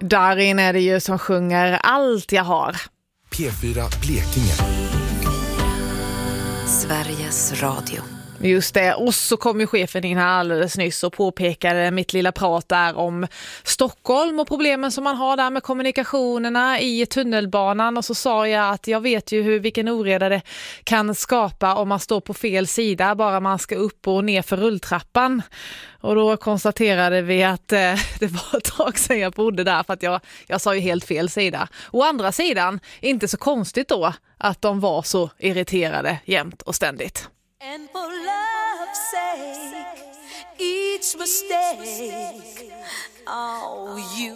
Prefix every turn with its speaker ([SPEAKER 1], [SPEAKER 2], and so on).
[SPEAKER 1] Darin är det ju som sjunger Allt jag har.
[SPEAKER 2] P4 Blekinge.
[SPEAKER 3] Sveriges Radio.
[SPEAKER 1] Just det, och så kom ju chefen in här alldeles nyss och påpekade mitt lilla prat där om Stockholm och problemen som man har där med kommunikationerna i tunnelbanan, och så sa jag att jag vet ju vilken oreda det kan skapa om man står på fel sida bara man ska upp och ner för rulltrappan. Och då konstaterade vi att det var ett tag sedan jag bodde där, för att jag sa ju helt fel sida. Å andra sidan, inte så konstigt då att de var så irriterade jämt och ständigt.
[SPEAKER 4] And for love's sake, each mistake, oh, you